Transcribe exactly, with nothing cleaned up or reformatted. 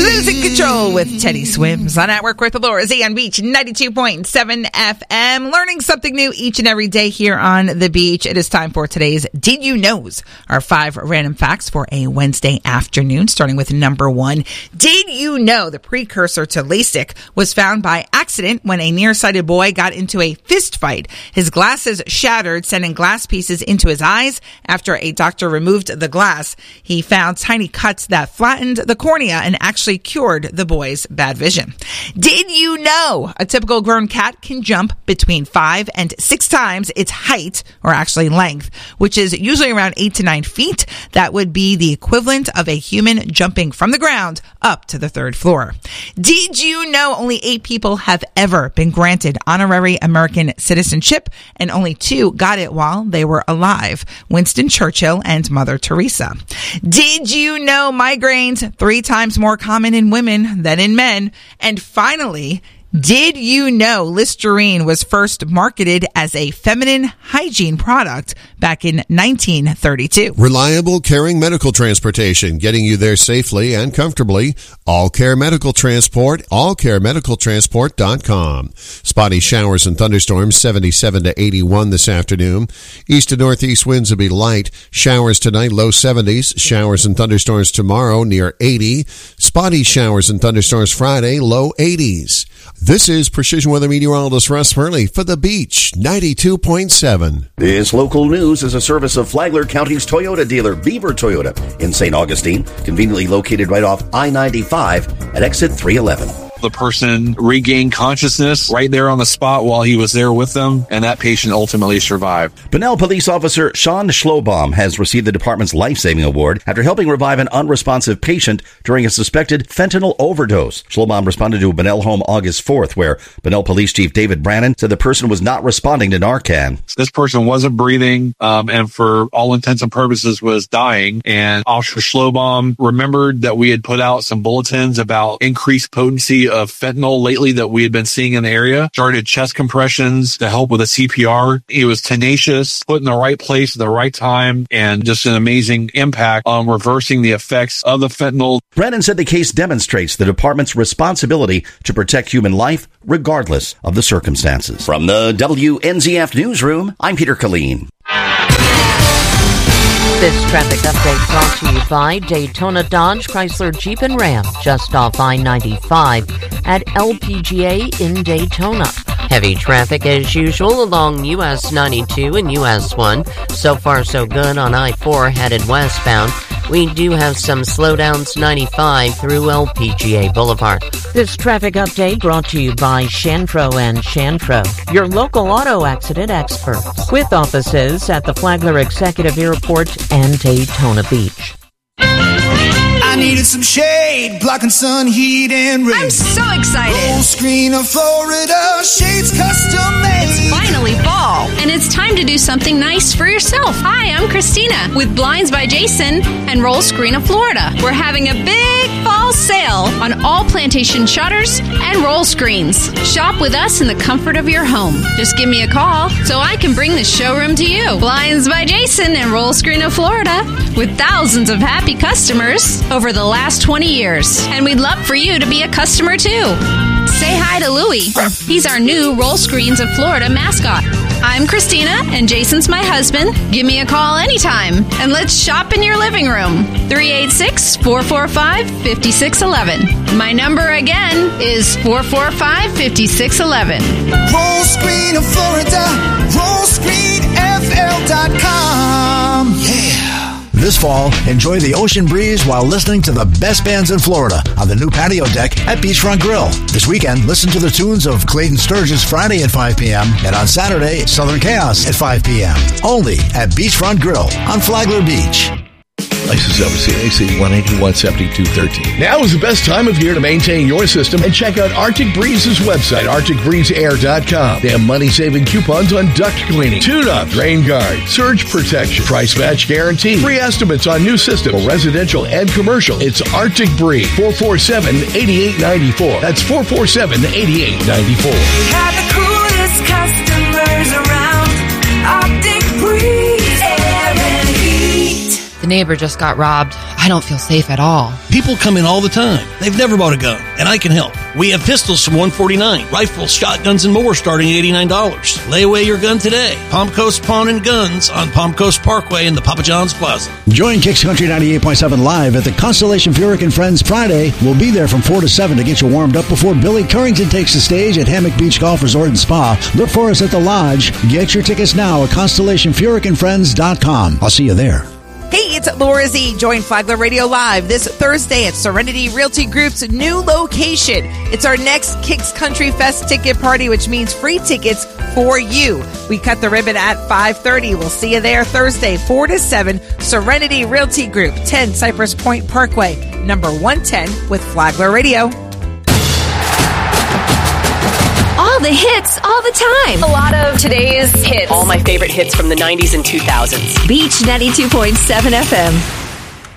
Losing Control with Teddy Swims on At Work with Lori on Beach ninety-two point seven F M. Learning something new each and every day here on the beach. It is time for today's Did You Knows? Our five random facts for a Wednesday afternoon, starting with number one. Did you know the precursor to LASIK was found by accident when a nearsighted boy got into a fist fight? His glasses shattered, sending glass pieces into his eyes. After a doctor removed the glass, he found tiny cuts that flattened the cornea and actually cured the boy's bad vision. Did you know a typical grown cat can jump between five and six times its height, or actually length, which is usually around eight to nine feet? That would be the equivalent of a human jumping from the ground up to the third floor. Did you know only eight people have ever been granted honorary American citizenship, and only two got it while they were alive? Winston Churchill and Mother Teresa. Did you know migraines three times more common in women than in men? And finally, did you know Listerine was first marketed as a feminine hygiene product back in nineteen thirty-two? Reliable, caring medical transportation, getting you there safely and comfortably. All Care Medical Transport, all care medical transport dot com. Spotty showers and thunderstorms, seventy-seven to eighty-one this afternoon. East to northeast winds will be light. Showers tonight, low seventies. Showers and thunderstorms tomorrow, near eighty. Spotty showers and thunderstorms Friday, low eighties. This is Precision Weather Meteorologist Russ Murley for the Beach ninety-two point seven. This local news is a service of Flagler County's Toyota dealer, Beaver Toyota, in Saint Augustine, conveniently located right off I ninety-five at exit three eleven. The person regained consciousness right there on the spot while he was there with them, and that patient ultimately survived. Bunnell Police Officer Sean Schlobaum has received the department's life-saving award after helping revive an unresponsive patient during a suspected fentanyl overdose. Schlobaum responded to a Bunnell home August fourth, where Bunnell Police Chief David Brannon said the person was not responding to Narcan. This person wasn't breathing, um, and for all intents and purposes was dying, and Officer Schlobaum remembered that we had put out some bulletins about increased potency of fentanyl lately that we had been seeing in the area. Started chest compressions to help with the C P R. He was tenacious, put in the right place at the right time, and just an amazing impact on reversing the effects of the fentanyl. Brennan said the case demonstrates the department's responsibility to protect human life regardless of the circumstances. From the W N Z F Newsroom, I'm Peter Killeen. This traffic update brought to you by Daytona Dodge Chrysler Jeep and Ram, just off I ninety-five at L P G A in Daytona. Heavy traffic as usual along U S ninety-two and U S one. So far so good on I four headed westbound. We do have some slowdowns ninety-five through L P G A Boulevard. This traffic update brought to you by Shantro and Shantro, your local auto accident experts, with offices at the Flagler Executive Airport and Daytona Beach. I needed some shade, blocking sun, heat, and rain. I'm so excited. Full screen of Florida, shades custom made. It's finally fall, and it's time to do something nice for yourself. Hi, I'm Christina with Blinds by Jason and Roll Screen of Florida. We're having a big fall sale on all plantation shutters and roll screens. Shop with us in the comfort of your home. Just give me a call so I can bring the showroom to you. Blinds by Jason and Roll Screen of Florida, with thousands of happy customers over the last twenty years. And we'd love for you to be a customer too. Say hi to Louie. He's our new Roll Screens of Florida mascot. I'm Christina, and Jason's my husband. Give me a call anytime, and let's shop in your living room. three eight six, four four five, five six one one. My number again is four four five, five six one one. Roll Screen of Florida, roll screen F L dot com. Yeah. This fall, enjoy the ocean breeze while listening to the best bands in Florida on the new patio deck at Beachfront Grill. This weekend, listen to the tunes of Clayton Sturgis Friday at five p.m. and on Saturday, Southern Chaos at five p.m. Only at Beachfront Grill on Flagler Beach. License number C A C one eighty-one seventy-two thirteen. Now is the best time of year to maintain your system and check out Arctic Breeze's website, arctic breeze air dot com. They have money-saving coupons on duct cleaning, tune-up, rain guard, surge protection, price match guarantee, free estimates on new systems, residential and commercial. It's Arctic Breeze, four four seven, eight eight nine four. That's four four seven, eight eight nine four. We have the coolest customers around. Arctic Breeze Air and Heat. The neighbor just got robbed. I don't feel safe at all. People come in all the time. They've never bought a gun, and I can help. We have pistols from one forty-nine, rifles, shotguns, and more starting at eighty-nine dollars. Lay away your gun today. Palm Coast Pawn and Guns on Palm Coast Parkway in the Papa John's Plaza. Join Kicks Country ninety-eight point seven live at the Constellation Furyk and Friends Friday. We'll be there from four to seven to get you warmed up before Billy Currington takes the stage at Hammock Beach Golf Resort and Spa. Look for us at the Lodge. Get your tickets now at Constellation Furyk and Friends dot com. I'll see you there. Hey, it's Laura Z. Join Flagler Radio Live this Thursday at Serenity Realty Group's new location. It's our next Kicks Country Fest ticket party, which means free tickets for you. We cut the ribbon at five thirty. We'll see you there Thursday, four to seven, Serenity Realty Group, ten Cypress Point Parkway, number one ten with Flagler Radio. All the hits, all the time. A lot of today's hits. All my favorite hits from the nineties and two thousands. Beach ninety-two point seven F M.